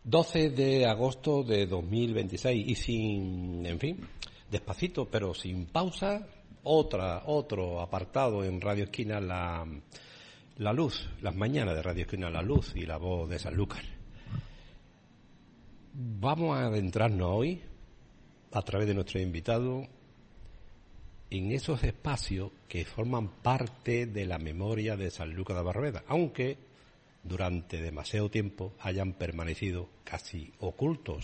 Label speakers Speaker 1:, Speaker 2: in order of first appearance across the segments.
Speaker 1: 12 de agosto de 2026 y sin, en fin, despacito, pero sin pausa, otro apartado en Radio Esquina, la luz, las mañanas de Radio Esquina, la luz y la voz de Sanlúcar. Vamos a adentrarnos hoy, a través de nuestro invitado, en esos espacios que forman parte de la memoria de Sanlúcar de Barrueda, aunque durante demasiado tiempo hayan permanecido casi ocultos,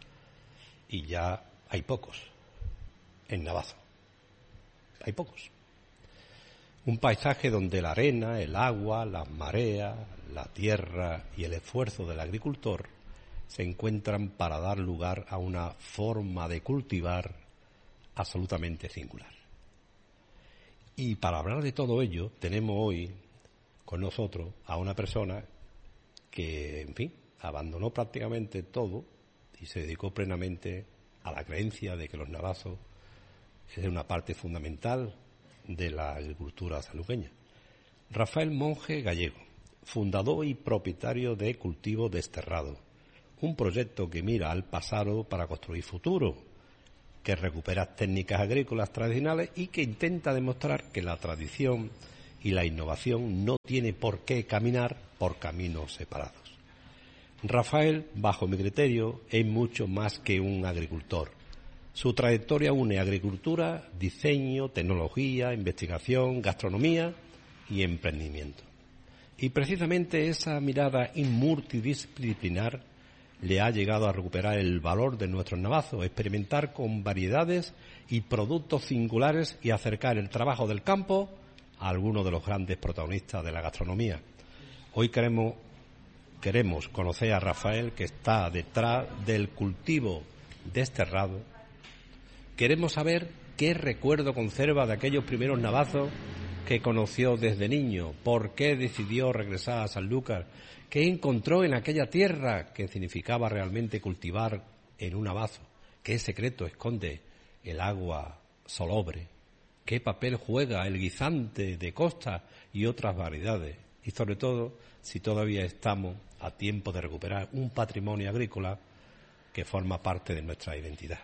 Speaker 1: y ya hay pocos en Navazo. Hay pocos. Un paisaje donde la arena, el agua, las mareas, la tierra y el esfuerzo del agricultor se encuentran para dar lugar a una forma de cultivar absolutamente singular. Y para hablar de todo ello, tenemos hoy con nosotros a una persona que, en fin, abandonó prácticamente todo y se dedicó plenamente a la creencia de que los navazos es una parte fundamental de la agricultura sanluqueña. Rafael Monge Gallego, fundador y propietario de Cultivo Desterrado, un proyecto que mira al pasado para construir futuro, que recupera técnicas agrícolas tradicionales y que intenta demostrar que la tradición y la innovación no tiene por qué caminar por caminos separados. Rafael, bajo mi criterio, es mucho más que un agricultor. Su trayectoria une agricultura, diseño, tecnología, investigación, gastronomía y emprendimiento. Y precisamente esa mirada multidisciplinar le ha llegado a recuperar el valor de nuestros navazos, experimentar con variedades y productos singulares y acercar el trabajo del campo a algunos de los grandes protagonistas de la gastronomía. Hoy queremos conocer a Rafael, que está detrás del Cultivo Desterrado. Queremos saber qué recuerdo conserva de aquellos primeros navazos que conoció desde niño, por qué decidió regresar a Sanlúcar, qué encontró en aquella tierra que significaba realmente cultivar en un navazo, qué secreto esconde el agua salobre, qué papel juega el guisante de costa y otras variedades, y sobre todo si todavía estamos a tiempo de recuperar un patrimonio agrícola que forma parte de nuestra identidad.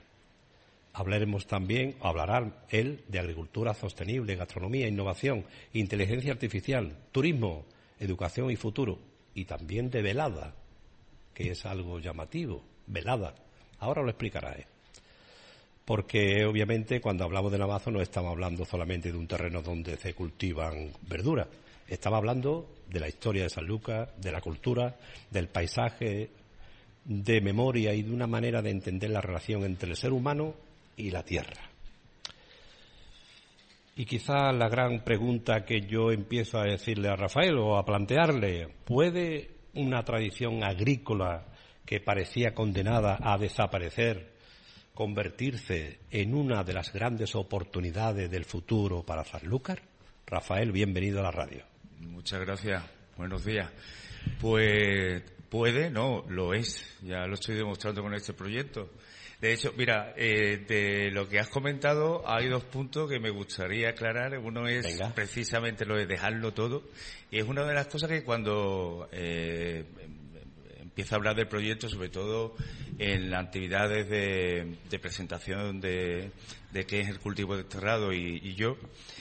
Speaker 1: Hablará él de agricultura sostenible, gastronomía, innovación, inteligencia artificial, turismo, educación y futuro, y también de velada, que es algo llamativo, velada. Ahora lo explicará él. Porque obviamente cuando hablamos de navazo no estamos hablando solamente de un terreno donde se cultivan verduras, estamos hablando de la historia de Sanlúcar, de la cultura, del paisaje, de memoria y de una manera de entender la relación entre el ser humano y la tierra. Y quizá la gran pregunta que yo empiezo a decirle a Rafael o a plantearle: ¿puede una tradición agrícola que parecía condenada a desaparecer convertirse en una de las grandes oportunidades del futuro para Sanlúcar? Rafael, bienvenido a la radio.
Speaker 2: Muchas gracias. Buenos días. Pues puede, no, lo es. Ya lo estoy demostrando con este proyecto. De hecho, mira, de lo que has comentado hay dos puntos que me gustaría aclarar. Uno es precisamente lo de dejarlo todo. Y es una de las cosas que cuando empieza a hablar del proyecto, sobre todo en las actividades de presentación de qué es el cultivo desterrado y yo,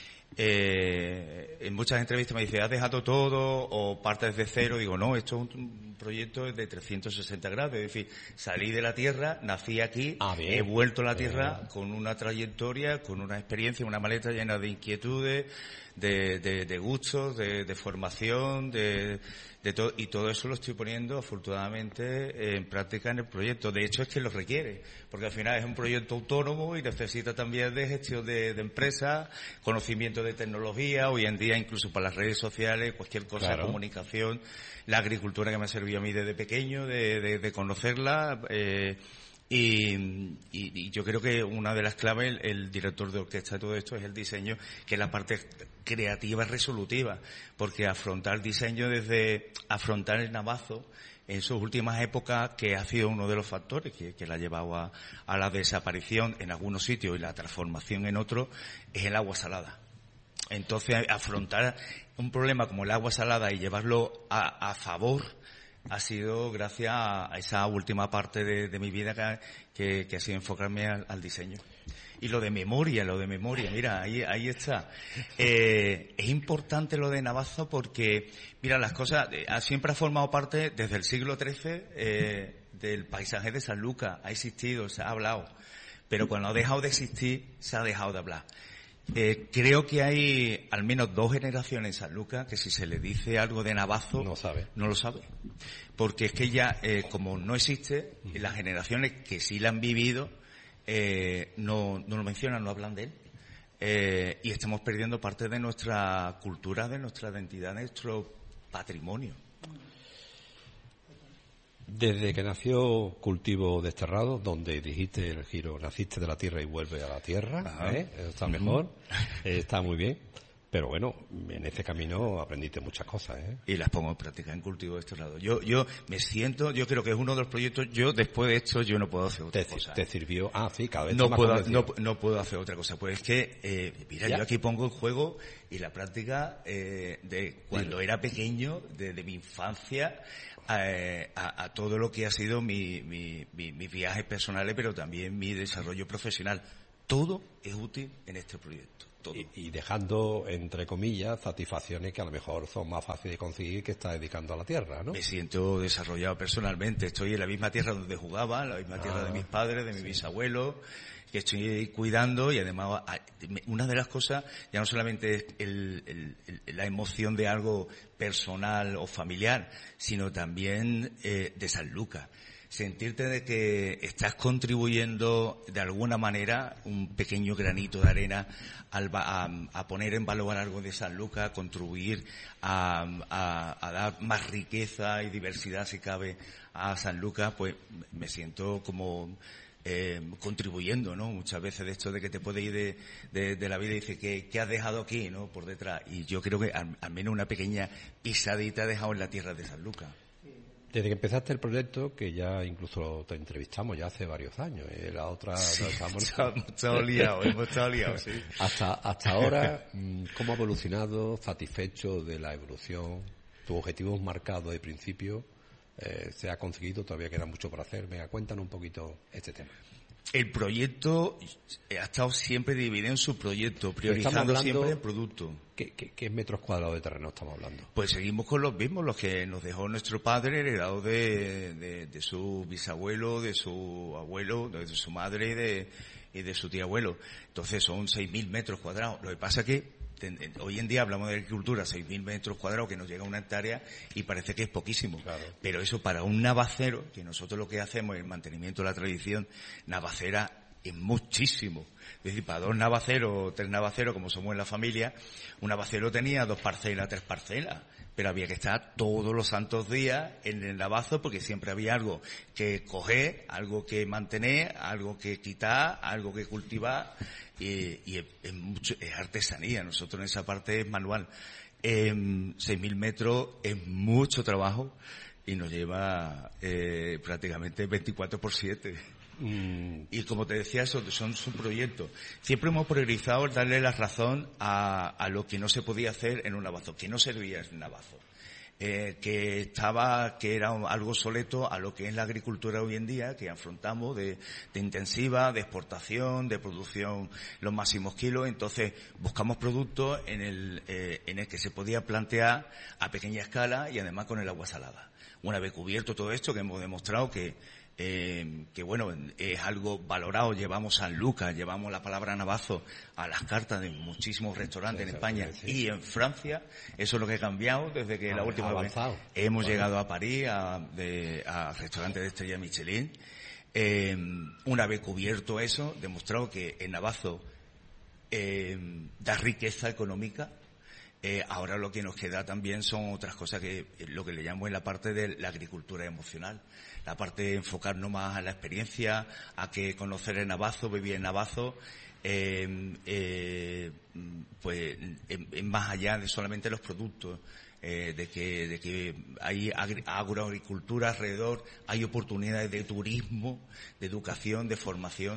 Speaker 2: en muchas entrevistas me dice: ¿has dejado todo o partes de cero? Digo, no, esto es un proyecto de 360 grados, es decir, salí de la tierra, nací aquí, he vuelto a la tierra con una trayectoria, con una experiencia, una maleta llena de inquietudes, de gustos, de formación, de todo, y todo eso lo estoy poniendo afortunadamente en práctica en el proyecto. De hecho es que lo requiere, porque al final es un proyecto autónomo y necesita también de gestión de empresas, conocimiento de tecnología, hoy en día incluso para las redes sociales, cualquier cosa, claro, comunicación, la agricultura que me ha servido a mí desde pequeño, de conocerla, y yo creo que una de las claves, el director de orquesta de todo esto, es el diseño, que es la parte creativa resolutiva, porque afrontar diseño desde afrontar el navazo en sus últimas épocas, que ha sido uno de los factores que la ha llevado a la desaparición en algunos sitios y la transformación en otros, es el agua salada. Entonces, afrontar un problema como el agua salada y llevarlo a favor ha sido gracias a esa última parte de mi vida que ha sido enfocarme al diseño. Y lo de memoria, mira, ahí está. Es importante lo de Navazo porque, mira, las cosas, siempre ha formado parte desde el siglo XIII del paisaje de Sanlúcar, ha existido, se ha hablado, pero cuando ha dejado de existir, se ha dejado de hablar. Creo que hay al menos 2 generaciones en Sanlúcar que si se le dice algo de Navazo, no lo sabe. Porque es que ya, como no existe, las generaciones que sí la han vivido, no lo mencionan, no hablan de él. Y estamos perdiendo parte de nuestra cultura, de nuestra identidad, de nuestro patrimonio.
Speaker 1: Desde que nació Cultivo Desterrado, donde dijiste el giro, naciste de la tierra y vuelve a la tierra, está mejor, está muy bien, pero bueno, en este camino aprendiste muchas cosas,
Speaker 2: Y las pongo en práctica en Cultivo Desterrado. Yo me siento, yo creo que es uno de los proyectos, yo después de esto yo no puedo hacer otra cosa.
Speaker 1: ¿Te sirvió? Sí, cada vez
Speaker 2: no puedo hacer otra cosa, pues es que, mira, yo aquí pongo el juego y la práctica de cuando era pequeño, de mi infancia, a todo lo que ha sido mis viajes personales, pero también mi desarrollo profesional. Todo es útil en este proyecto. Todo.
Speaker 1: Y dejando, entre comillas, satisfacciones que a lo mejor son más fáciles de conseguir que estar dedicando a la tierra, ¿no?
Speaker 2: Me siento desarrollado personalmente. Estoy en la misma tierra donde jugaba, en la misma tierra de mis padres, de mis bisabuelos, que estoy cuidando, y además una de las cosas ya no solamente es la emoción de algo personal o familiar, sino también de Sanlúcar. Sentirte de que estás contribuyendo de alguna manera un pequeño granito de arena a poner en valor algo de Sanlúcar, a contribuir a dar más riqueza y diversidad, si cabe, a Sanlúcar, pues me siento como contribuyendo, ¿no? Muchas veces de esto de que te puede ir de la vida y dice ¿qué has dejado aquí, no? Por detrás. Y yo creo que al menos una pequeña pisadita he dejado en la tierra de Sanlúcar.
Speaker 1: Desde que empezaste el proyecto, que ya incluso te entrevistamos ya hace varios años, la otra...
Speaker 2: Sí, hemos estado liados, sí.
Speaker 1: Hasta ahora, ¿cómo ha evolucionado? ¿Satisfecho de la evolución? ¿Tus objetivos marcados de principio se ha conseguido? ¿Todavía queda mucho por hacer? Venga, cuéntanos un poquito este tema.
Speaker 2: El proyecto ha estado siempre dividido en su proyecto, priorizando siempre el producto.
Speaker 1: ¿Qué metros cuadrados de terreno estamos hablando?
Speaker 2: Pues seguimos con los mismos, los que nos dejó nuestro padre, heredado de su bisabuelo, de su abuelo, de su madre y de su tío abuelo. Entonces son 6.000 metros cuadrados. Lo que pasa es que hoy en día hablamos de agricultura, 6.000 metros cuadrados, que nos llega a una hectárea y parece que es poquísimo.
Speaker 1: Claro.
Speaker 2: Pero eso para un navacero, que nosotros lo que hacemos es el mantenimiento de la tradición navacera, es muchísimo. Es decir, para 2 navaceros o 3 navaceros, como somos en la familia, un navacero tenía 2 parcelas, 3 parcelas. Pero había que estar todos los santos días en el navazo porque siempre había algo que coger, algo que mantener, algo que quitar, algo que cultivar. Y es artesanía. Nosotros en esa parte es manual. 6.000 metros es mucho trabajo y nos lleva prácticamente 24/7. Y como te decía, son su proyecto. Siempre hemos priorizado darle la razón a lo que no se podía hacer en un navazo, que no servía en un navazo. Que era algo obsoleto a lo que es la agricultura hoy en día, que afrontamos de intensiva, de exportación, de producción los máximos kilos. Entonces buscamos productos en el que se podía plantear a pequeña escala y además con el agua salada. Una vez cubierto todo esto, que hemos demostrado que bueno, es algo valorado. Llevamos Sanlúcar, llevamos la palabra navazo a las cartas de muchísimos restaurantes en España y en Francia. Eso es lo que ha cambiado desde que la última vez hemos llegado a París, a restaurantes de estrella Michelin. Una vez cubierto eso, demostrado que el navazo da riqueza económica. Ahora lo que nos queda también son otras cosas que lo que le llamo en la parte de la agricultura emocional, la parte de enfocarnos más a la experiencia, a que conocer el navazo, vivir el navazo, pues es más allá de solamente los productos, de que hay agroagricultura alrededor, hay oportunidades de turismo, de educación, de formación,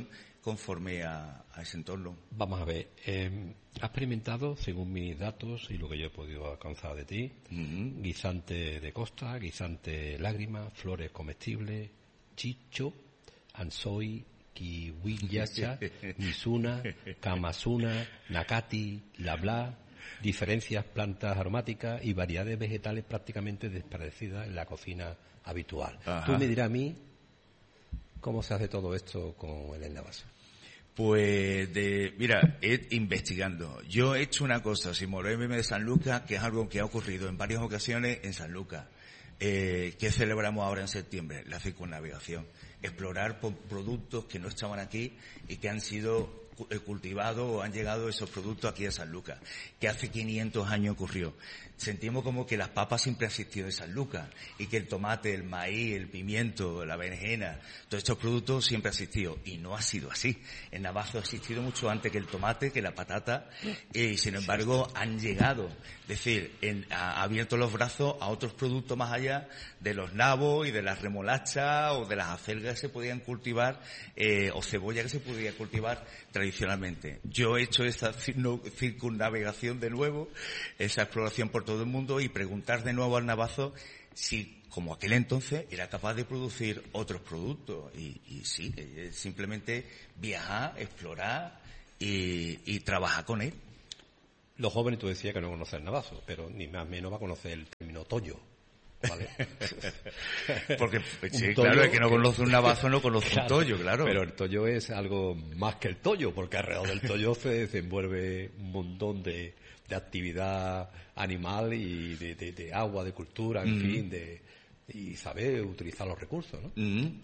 Speaker 2: conforme a ese entorno.
Speaker 1: Vamos a ver, has experimentado, según mis datos y lo que yo he podido alcanzar de ti, guisante de costa, guisante lágrima, flores comestibles, chicho, ansoi, kiwiyacha, misuna, kamasuna, nakati, labla, diferencias plantas aromáticas y variedades vegetales prácticamente desparecidas en la cocina habitual. Ajá. Tú me dirás a mí cómo se hace todo esto con el navaso.
Speaker 2: Pues, mira, investigando. Yo he hecho una cosa, sin moverme de Sanlúcar, que es algo que ha ocurrido en varias ocasiones en Sanlúcar, que celebramos ahora en septiembre, la circunnavegación. Explorar productos que no estaban aquí y que han sido cultivados o han llegado esos productos aquí a Sanlúcar, que hace 500 años ocurrió. Sentimos como que las papas siempre han existido en Sanlúcar y que el tomate, el maíz, el pimiento, la berenjena, todos estos productos siempre han existido, y no ha sido así. En Navazo ha existido mucho antes que el tomate, que la patata, y sin embargo han llegado. Es decir, ha abierto los brazos a otros productos más allá de los nabos y de las remolachas o de las acelgas que se podían cultivar, o cebolla que se podía cultivar tradicionalmente. Yo he hecho esta circunnavegación de nuevo, esa exploración por todo el mundo, y preguntar de nuevo al navazo si, como aquel entonces, era capaz de producir otros productos. Y sí, simplemente viajar, explorar y trabajar con él.
Speaker 1: Los jóvenes, tú decías que no conocen el navazo, pero ni más ni menos va a conocer el término tollo. ¿Vale?
Speaker 2: Porque sí, claro, el que no conoce un navazo no conoce un tollo, claro.
Speaker 1: Pero el tollo es algo más que el tollo, porque alrededor del tollo se desenvuelve un montón de actividad animal y de agua, de cultura, en fin, y saber utilizar los recursos, ¿no?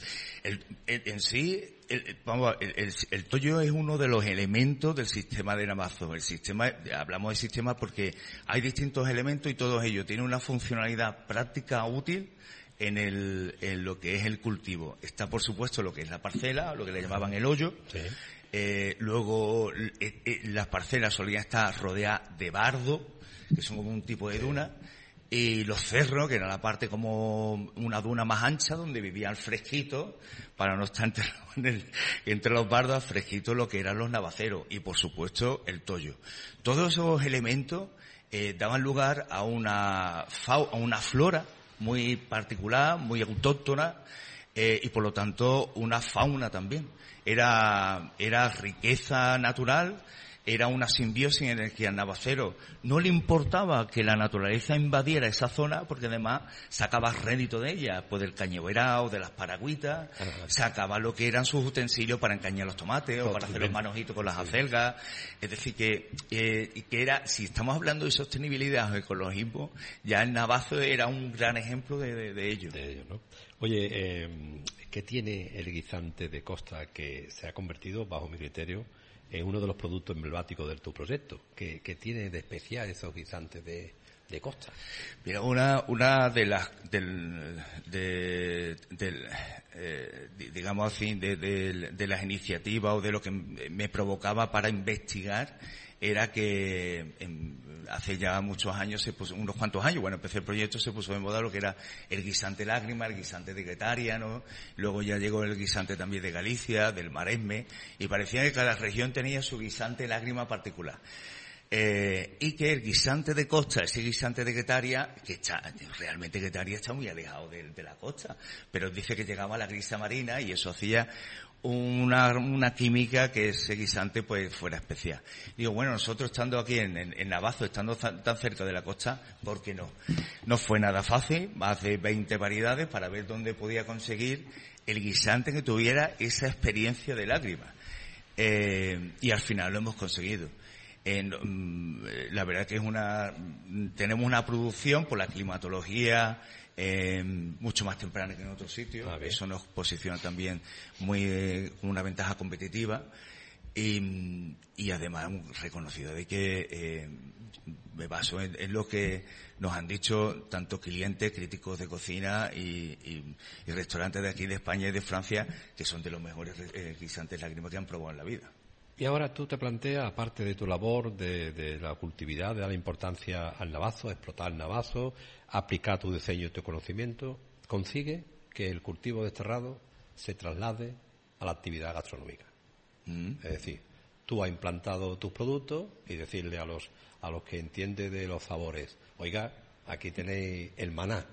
Speaker 2: En sí, el tollo es uno de los elementos del sistema de Navazo. El sistema, hablamos de sistema porque hay distintos elementos y todos ellos tienen una funcionalidad práctica útil en lo que es el cultivo. Está, por supuesto, lo que es la parcela, lo que le llamaban el hoyo. Sí. Luego, las parcelas solían estar rodeadas de bardo, que son como un tipo de duna. Y los cerros, que era la parte como una duna más ancha, donde vivía el fresquito, para no estar entre los bardos, fresquito lo que eran los navaceros. Y, por supuesto, el tollo. Todos esos elementos daban lugar a una flora muy particular, muy autóctona, y, por lo tanto, una fauna también. Era riqueza natural. Era una simbiosis en la que al navacero no le importaba que la naturaleza invadiera esa zona, porque además sacaba rédito de ella, pues del cañaveral, de las paragüitas, sacaba lo que eran sus utensilios para encañar los tomates o para hacer los manojitos con las acelgas. Es decir, que era, si estamos hablando de sostenibilidad o ecologismo, ya el navazo era un gran ejemplo de ello.
Speaker 1: De ello, ¿no? Oye, ¿qué tiene el guisante de costa que se ha convertido, bajo mi criterio, es uno de los productos emblemáticos de tu proyecto? ¿Qué tiene de especial esos guisantes de costa?
Speaker 2: Mira, una de las digamos así, de las iniciativas o de lo que me provocaba para investigar era que hace ya muchos años, unos cuantos años, bueno, empecé el proyecto, se puso de moda lo que era el guisante lágrima, el guisante de Guetaria, ¿no? Luego ya llegó el guisante también de Galicia, del Maresme, y parecía que cada región tenía su guisante lágrima particular. Y que el guisante de costa, ese guisante de Guetaria, realmente Guetaria está muy alejado de la costa, pero dice que llegaba a la grisa marina y eso hacía una química que ese guisante pues fuera especial. Digo, bueno, nosotros estando aquí en Navazo, estando tan cerca de la costa, ¿por qué no? No fue nada fácil, más de 20 variedades para ver dónde podía conseguir el guisante que tuviera esa experiencia de lágrima. Y al final lo hemos conseguido. La verdad que tenemos una producción por la climatología mucho más temprana que en otros sitios. Eso nos posiciona también con una ventaja competitiva y además reconocido de que me baso en lo que nos han dicho tanto clientes, críticos de cocina y restaurantes de aquí de España y de Francia, que son de los mejores guisantes lágrimas que han probado en la vida.
Speaker 1: Y ahora tú te planteas, aparte de tu labor de la cultividad, de dar importancia al navazo, explotar el navazo, aplicar tu diseño y tu conocimiento, consigue que el cultivo desterrado se traslade a la actividad gastronómica. Es decir, tú has implantado tus productos y decirle a los que entiende de los sabores, oiga, aquí tenéis el maná.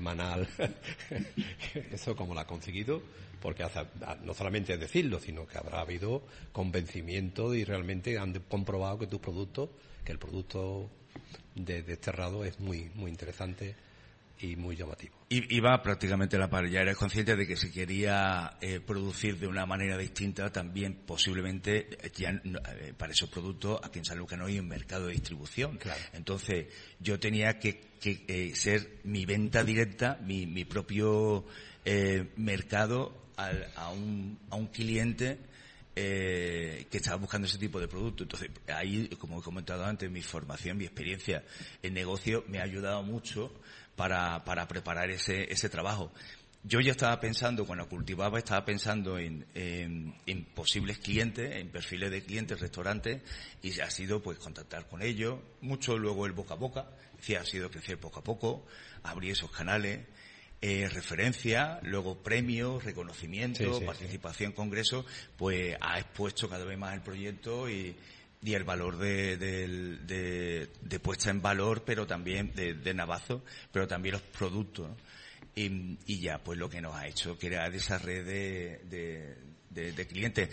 Speaker 1: Eso como lo ha conseguido, porque no solamente es decirlo, sino que habrá habido convencimiento y realmente han comprobado que que el producto de Desterrado es muy, muy interesante y muy llamativo.
Speaker 2: Iba prácticamente a la par. Ya eres consciente de que si quería producir de una manera distinta, también posiblemente para esos productos aquí en Sanlúcar no hay un mercado de distribución.
Speaker 1: Claro.
Speaker 2: Entonces yo tenía que ser mi venta directa, mi propio mercado a un cliente que estaba buscando ese tipo de producto. Entonces ahí, como he comentado antes, mi formación, mi experiencia en negocio me ha ayudado mucho para preparar ese trabajo. Yo ya estaba pensando, cuando cultivaba, en posibles clientes, en perfiles de clientes, restaurantes, y ha sido pues contactar con ellos, mucho luego el boca a boca, ha sido crecer poco a poco, abrir esos canales, referencia, luego premios, reconocimiento, participación en congresos, pues ha expuesto cada vez más el proyecto y el valor de puesta en valor, pero también de Navazo, pero también los productos, ¿no? Y ya pues lo que nos ha hecho crear esa red de clientes.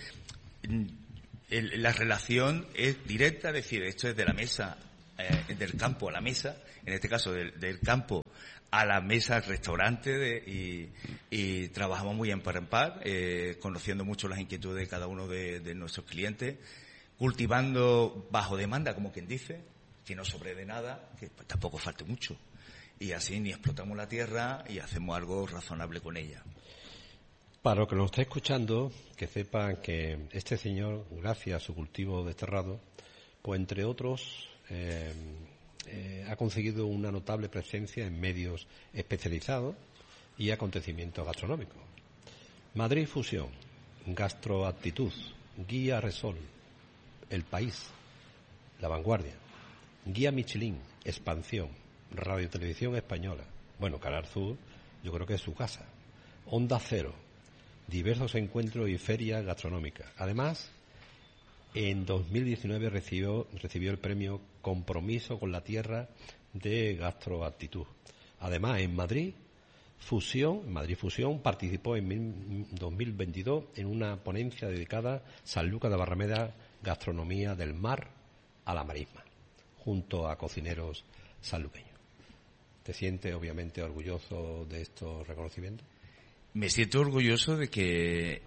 Speaker 2: La relación es directa, es decir, esto es de la mesa, del campo a la mesa, en este caso del campo a la mesa al restaurante, y trabajamos muy en par, conociendo mucho las inquietudes de cada uno de nuestros clientes, cultivando bajo demanda, como quien dice, que no sobre de nada, que tampoco falte mucho. Y así ni explotamos la tierra y hacemos algo razonable con ella.
Speaker 1: Para los que nos esté escuchando, que sepan que este señor, gracias a su cultivo desterrado, pues entre otros, ha conseguido una notable presencia en medios especializados y acontecimientos gastronómicos. Madrid Fusión, Gastroactitud, Guía Resol, El País, La Vanguardia, Guía Michelin, Expansión, Radio Televisión Española, bueno, Canal Sur, yo creo que es su casa, Onda Cero, diversos encuentros y ferias gastronómicas. Además, en 2019 recibió el premio Compromiso con la Tierra de Gastroactitud. Además, en Madrid Fusión participó en 2022 en una ponencia dedicada a Sanlúcar de Barrameda, gastronomía del mar a la marisma, junto a cocineros sanluqueños. ¿Te sientes obviamente orgulloso de estos reconocimientos?
Speaker 2: Me siento orgulloso de que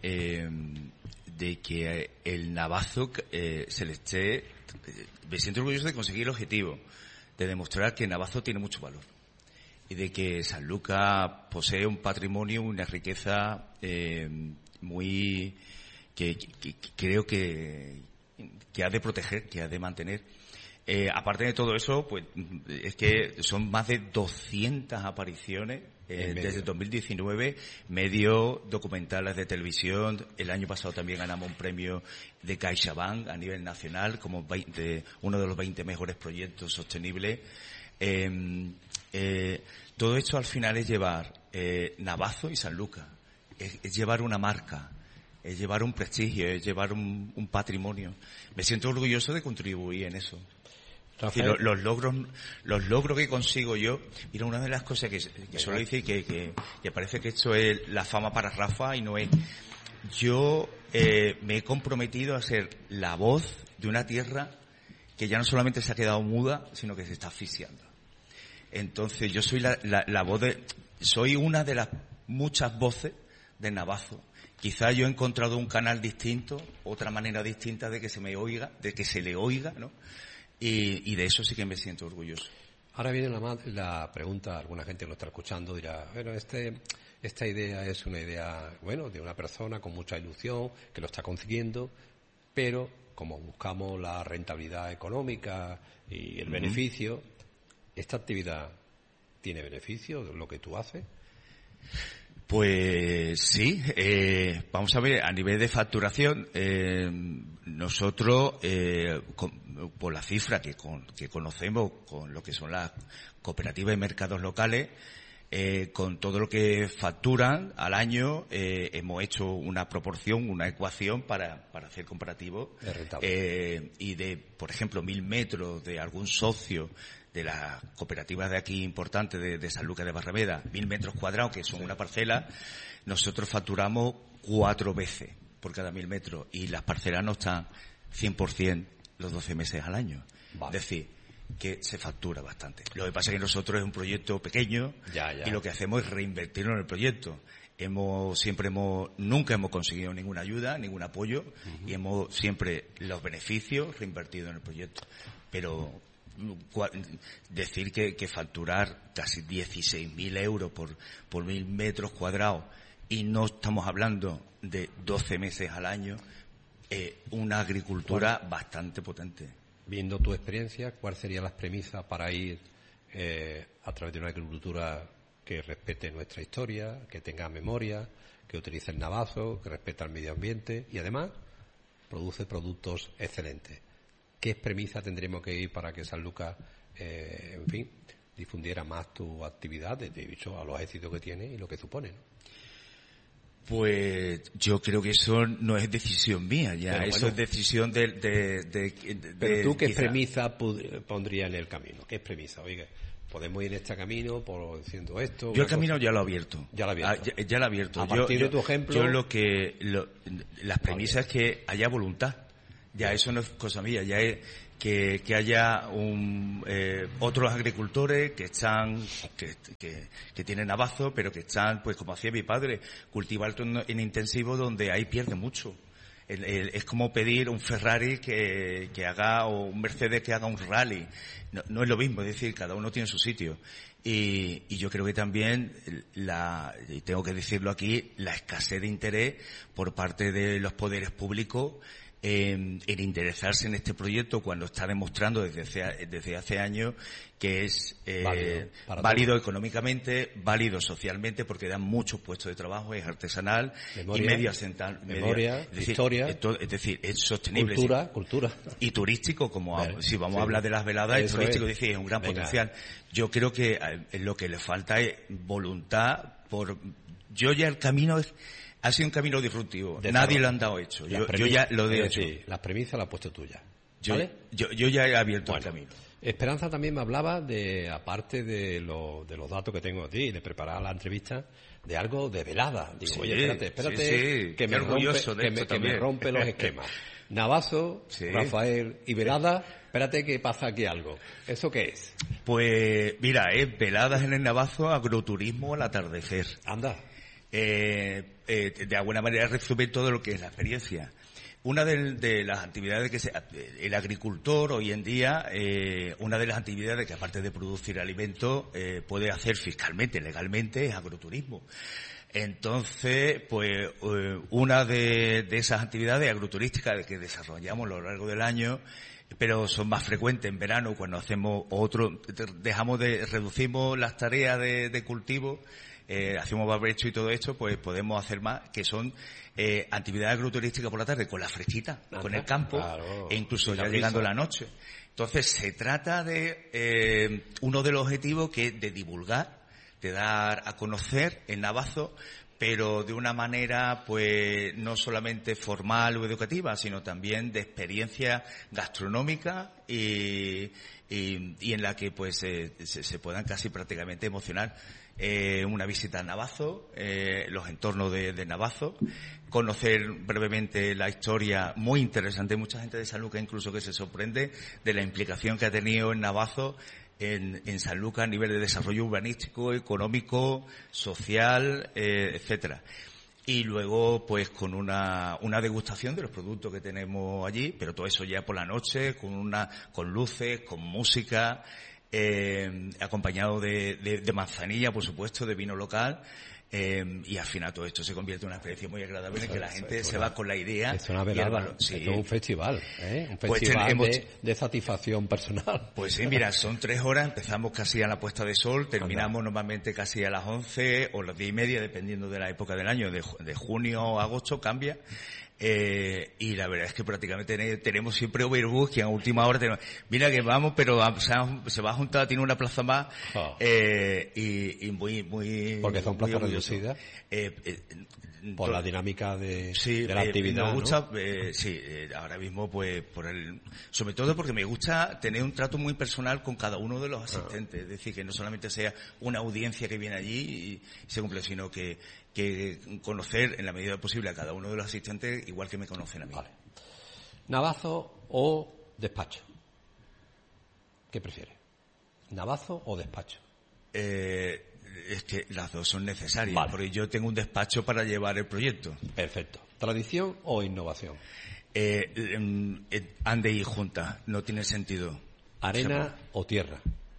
Speaker 2: el Navazo se le esté... Me siento orgulloso de conseguir el objetivo, de demostrar que Navazo tiene mucho valor y de que Sanlúcar posee un patrimonio, una riqueza muy... que creo que ha de proteger, que ha de mantener. Aparte de todo eso, pues es que son más de 200 apariciones desde 2019, medios, documentales de televisión. El año pasado también ganamos un premio de CaixaBank a nivel nacional como uno de los 20 mejores proyectos sostenibles. Todo esto al final es llevar Navazo y Sanlúcar, es llevar una marca, es llevar un prestigio, es llevar un patrimonio. Me siento orgulloso de contribuir en eso. Rafael. Los logros que consigo yo, mira, una de las cosas que suelo decir que parece que esto es la fama para Rafa y no es. Yo me he comprometido a ser la voz de una tierra que ya no solamente se ha quedado muda, sino que se está asfixiando. Entonces yo soy la voz soy una de las muchas voces de Navazo. Quizá yo he encontrado un canal distinto, otra manera distinta de que se me oiga, de que se le oiga, ¿no? Y de eso sí que me siento orgulloso.
Speaker 1: Ahora viene la pregunta, alguna gente que lo está escuchando dirá, bueno, esta idea es una idea, bueno, de una persona con mucha ilusión, que lo está consiguiendo, pero como buscamos la rentabilidad económica y el beneficio, ¿esta actividad tiene beneficio de lo que tú haces?
Speaker 2: Pues sí, vamos a ver, a nivel de facturación, nosotros, por la cifra que conocemos con lo que son las cooperativas y mercados locales, con todo lo que facturan al año, hemos hecho una proporción, una ecuación para hacer comparativos. Y de, por ejemplo, 1000 metros de algún socio de las cooperativas de aquí importantes de Sanlúcar de Barrameda, 1000 metros cuadrados, que son una parcela, nosotros facturamos 4 veces por cada 1000 metros, y las parcelas no están 100% los 12 meses al año. Vale. Es decir, que se factura bastante. Lo que pasa es que nosotros es un proyecto pequeño y lo que hacemos es reinvertirlo en el proyecto. Nunca hemos conseguido ninguna ayuda, ningún apoyo, y hemos siempre los beneficios reinvertidos en el proyecto. Pero decir que facturar casi 16.000 euros por 1000 metros cuadrados, y no estamos hablando de 12 meses al año, una agricultura bastante potente.
Speaker 1: Viendo tu experiencia, ¿cuáles serían las premisas para ir a través de una agricultura que respete nuestra historia, que tenga memoria, que utilice el navazo, que respete al medio ambiente y además produce productos excelentes? ¿Qué premisa tendremos que ir para que Sanlúcar, en fin, difundiera más tu actividad, de hecho, a los éxitos que tiene y lo que supone, ¿no?
Speaker 2: Pues yo creo que eso no es decisión mía, ya. Pero eso es decisión de
Speaker 1: Pero tú, ¿qué premisa pondrías en el camino? ¿Qué premisa? Oiga, podemos ir en este camino por diciendo esto.
Speaker 2: Yo el camino ya lo he abierto.
Speaker 1: Ya lo he abierto.
Speaker 2: Ya lo he abierto.
Speaker 1: A partir de tu ejemplo.
Speaker 2: Yo las premisas es que haya voluntad. Ya eso no es cosa mía, ya es que haya otros agricultores que tienen navazo, pero que están, pues como hacía mi padre, cultivar en intensivo donde ahí pierde mucho. Es como pedir un Ferrari que haga, o un Mercedes que haga un rally. No es lo mismo, es decir, cada uno tiene su sitio. Y yo creo que también y tengo que decirlo aquí, la escasez de interés por parte de los poderes públicos en interesarse en este proyecto, cuando está demostrando desde hace años que es válido económicamente, válido socialmente, porque dan muchos puestos de trabajo, es artesanal, memoria, y
Speaker 1: memoria, historia,
Speaker 2: es decir, es sostenible,
Speaker 1: cultura
Speaker 2: y turístico, si vamos a hablar de las veladas, es turístico, es decir, es un gran potencial. Yo creo que lo que le falta es voluntad. Yo ya el camino ha sido un camino disruptivo. Nadie lo han dado hecho. Yo ya lo he hecho.
Speaker 1: Las premisas las has puesto tuya.
Speaker 2: ¿Vale? Yo ya he abierto el camino.
Speaker 1: Esperanza también me hablaba aparte de los datos que tengo de ti, de preparar la entrevista, de algo de velada. Digo, oye, espérate, que me rompe los esquemas. Navazo, Rafael y velada, espérate que pasa aquí algo. ¿Eso qué es?
Speaker 2: Pues mira, es veladas en el Navazo, agroturismo al atardecer.
Speaker 1: Anda.
Speaker 2: De alguna manera resume todo lo que es la experiencia. Una de las actividades el agricultor hoy en día, una de las actividades que aparte de producir alimentos puede hacer fiscalmente, legalmente, es agroturismo. Entonces, pues una de esas actividades agroturísticas que desarrollamos a lo largo del año, pero son más frecuentes en verano, cuando hacemos reducimos las tareas de cultivo, hacemos barbecho y todo esto, pues podemos hacer más, que son actividades agroturísticas por la tarde, con la fresquita, con el campo, claro, e incluso ya llegando la noche. Entonces se trata de uno de los objetivos, que es de divulgar, de dar a conocer el Navazo, pero de una manera pues no solamente formal o educativa, sino también de experiencia gastronómica y en la que pues se puedan casi prácticamente emocionar. Una visita a Navazo, los entornos de Navazo, conocer brevemente la historia muy interesante. Mucha gente de Sanlúcar incluso que se sorprende de la implicación que ha tenido en Navazo en Sanlúcar a nivel de desarrollo urbanístico, económico, social, etcétera. Y luego, pues, con una degustación de los productos que tenemos allí, pero todo eso ya por la noche, con luces, con música, acompañado de manzanilla, por supuesto, de vino local, y al final todo esto se convierte en una experiencia muy agradable en que la gente se va con la idea.
Speaker 1: Es una velada,
Speaker 2: sí.
Speaker 1: es un festival, un festival de satisfacción personal.
Speaker 2: Pues sí, mira, son 3 horas, empezamos casi a la puesta de sol, terminamos normalmente casi a las 11 o las 10:30, dependiendo de la época del año, de junio a agosto cambia. Y la verdad es que prácticamente tenemos siempre overbook, que a última hora mira que vamos, pero se va a juntar, tiene una plaza más, y muy...
Speaker 1: Porque son plazas reducidas. Por la dinámica de la actividad,
Speaker 2: me gusta,
Speaker 1: ¿no?
Speaker 2: Ahora mismo pues sobre todo porque me gusta tener un trato muy personal con cada uno de los asistentes, es decir, que no solamente sea una audiencia que viene allí y se cumple, sino que conocer en la medida posible a cada uno de los asistentes igual que me conocen a mí.
Speaker 1: Vale. ¿Navazo o despacho? ¿Qué prefiere? ¿Navazo o despacho?
Speaker 2: Es que las dos son necesarias,
Speaker 1: vale.
Speaker 2: Porque yo tengo un despacho para llevar el proyecto.
Speaker 1: Perfecto. ¿Tradición o innovación?
Speaker 2: Ande y junta, no tiene sentido.
Speaker 1: ¿Arena o tierra?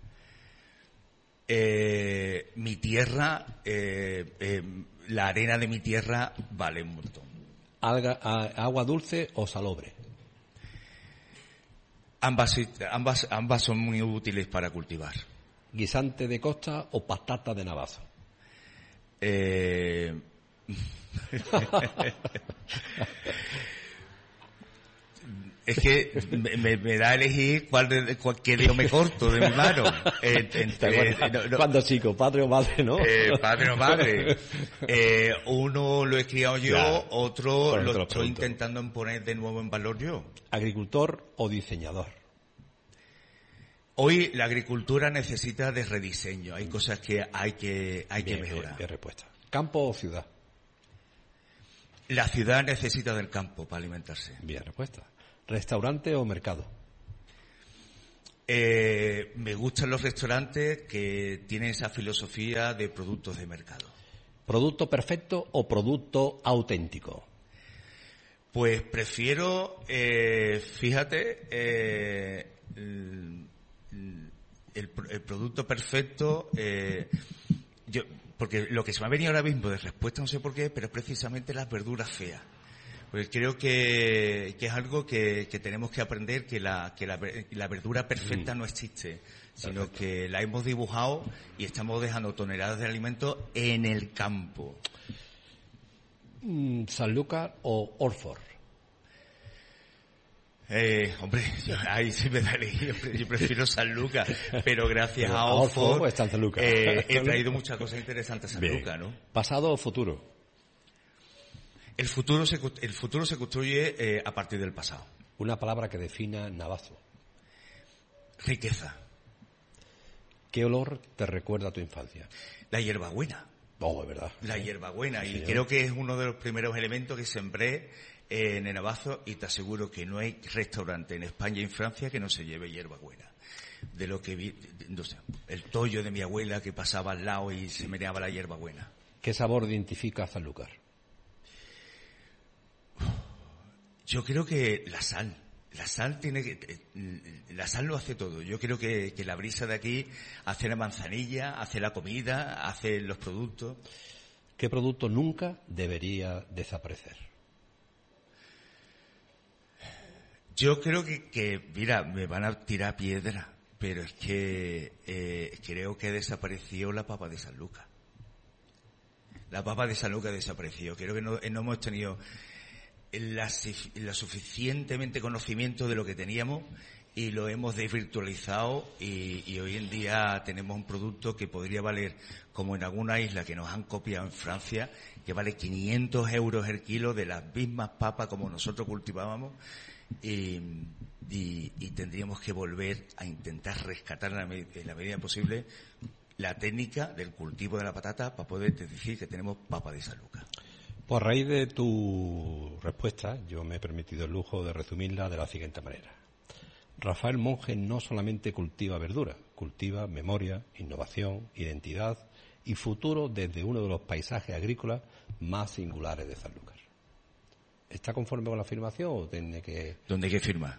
Speaker 2: Mi tierra, la arena de mi tierra vale un montón.
Speaker 1: ¿Agua dulce o salobre?
Speaker 2: Ambas son muy útiles para cultivar.
Speaker 1: ¿Guisante de costa o patata de navazo?
Speaker 2: Es que me da a elegir qué dedo me corto de mi mano.
Speaker 1: Cuando chico, padre o madre, ¿no?
Speaker 2: Padre o madre. Uno lo he criado yo, claro, otro lo estoy intentando poner de nuevo en valor yo.
Speaker 1: ¿Agricultor o diseñador?
Speaker 2: Hoy la agricultura necesita de rediseño. Hay cosas que hay que mejorar.
Speaker 1: Bien respuesta. ¿Campo o ciudad?
Speaker 2: La ciudad necesita del campo para alimentarse.
Speaker 1: Bien respuesta. ¿Restaurante o mercado?
Speaker 2: Me gustan los restaurantes que tienen esa filosofía de productos de mercado.
Speaker 1: ¿Producto perfecto o producto auténtico?
Speaker 2: Pues prefiero, fíjate, el producto perfecto, porque lo que se me ha venido ahora mismo de respuesta, no sé por qué, pero es precisamente las verduras feas. Porque creo que es algo que tenemos que aprender, que la verdura perfecta no existe, sino perfecto, que la hemos dibujado y estamos dejando toneladas de alimentos en el campo.
Speaker 1: ¿Sanlúcar o Orford?
Speaker 2: Hombre, ahí sí me da elegir, yo prefiero Sanlúcar, pero gracias a Orford he traído muchas cosas interesantes a Sanlúcar, ¿no?
Speaker 1: ¿Pasado o futuro?
Speaker 2: El futuro se construye a partir del pasado.
Speaker 1: Una palabra que defina Navazo.
Speaker 2: Riqueza.
Speaker 1: ¿Qué olor te recuerda a tu infancia?
Speaker 2: La hierbabuena.
Speaker 1: Oh, es verdad.
Speaker 2: La hierbabuena. Y creo que es uno de los primeros elementos que sembré en el Navazo, y te aseguro que no hay restaurante en España y en Francia que no se lleve hierbabuena. De lo que vi, no sé, el tollo de mi abuela que pasaba al lado y se meneaba la hierbabuena.
Speaker 1: ¿Qué sabor identifica a Sanlúcar?
Speaker 2: Yo creo que la sal. La sal la sal lo hace todo. Yo creo que la brisa de aquí hace la manzanilla, hace la comida, hace los productos.
Speaker 1: ¿Qué producto nunca debería desaparecer?
Speaker 2: Yo creo que mira, me van a tirar piedra, pero es que creo que desapareció la papa de Sanlúcar. La papa de Sanlúcar desapareció. Creo que no hemos tenido la suficientemente conocimiento de lo que teníamos y lo hemos desvirtualizado y hoy en día tenemos un producto que podría valer, como en alguna isla que nos han copiado en Francia, que vale 500 euros el kilo de las mismas papas como nosotros cultivábamos, y tendríamos que volver a intentar rescatar en la medida posible la técnica del cultivo de la patata para poder decir que tenemos papa de Sanlúcar.
Speaker 1: Pues a raíz de tu respuesta, yo me he permitido el lujo de resumirla de la siguiente manera. Rafael Monge no solamente cultiva verdura, cultiva memoria, innovación, identidad y futuro desde uno de los paisajes agrícolas más singulares de Sanlúcar. ¿Está conforme con la afirmación o tiene que...?
Speaker 2: ¿Dónde hay que firmar?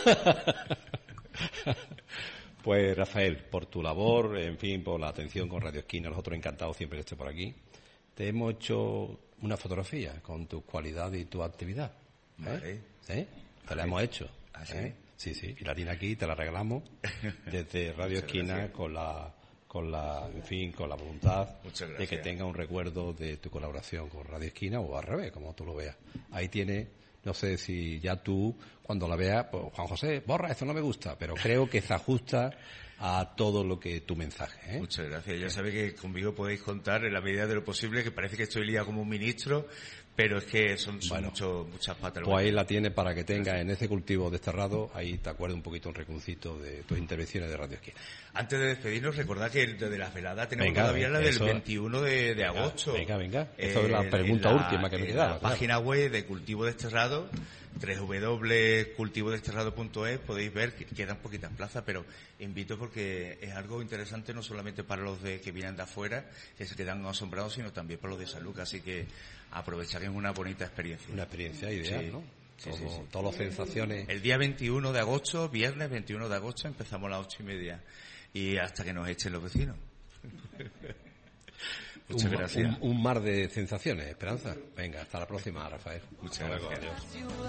Speaker 1: Pues Rafael, por tu labor, en fin, por la atención con Radio Esquina, nosotros encantados siempre que esté por aquí. te hemos hecho una fotografía con tus cualidades y tu actividad.
Speaker 2: Vale.
Speaker 1: Te la hemos hecho.
Speaker 2: ¿Ah, sí?
Speaker 1: Sí. Y la tiene aquí, te la regalamos desde Radio Esquina con la voluntad de que tenga un recuerdo de tu colaboración con Radio Esquina o al revés, como tú lo veas. Ahí tiene, no sé si ya tú, cuando la veas, pues Juan José, borra, esto no me gusta, pero creo que se ajusta a todo lo que tu mensaje.
Speaker 2: Muchas gracias. Ya sabéis que conmigo podéis contar en la medida de lo posible, que parece que estoy liado como un ministro, pero es que son muchas patas.
Speaker 1: Pues ahí la tienes para que tengas en ese cultivo desterrado, ahí te acuerdas un poquito un rinconcito de tus intervenciones de Radio Esquina.
Speaker 2: Antes de despedirnos, recordad que de las veladas tenemos todavía la del 21 de agosto.
Speaker 1: Venga. Esa es la pregunta última que me quedaba.
Speaker 2: En la página web de Cultivo Desterrado, www.cultivodesterrado.es, podéis ver que quedan poquitas plazas, pero invito porque es algo interesante no solamente para los que vienen de afuera, que se quedan asombrados, sino también para los de San Lucas, así que aprovechar es una bonita experiencia.
Speaker 1: Una experiencia ideal, ¿no? Todas las sensaciones.
Speaker 2: El día 21 de agosto, viernes 21 de agosto, empezamos a las 8:30 y hasta que nos echen los vecinos. Muchas gracias.
Speaker 1: Un mar de sensaciones, Esperanza. Venga, hasta la próxima, Rafael.
Speaker 2: Muchas gracias. Adiós.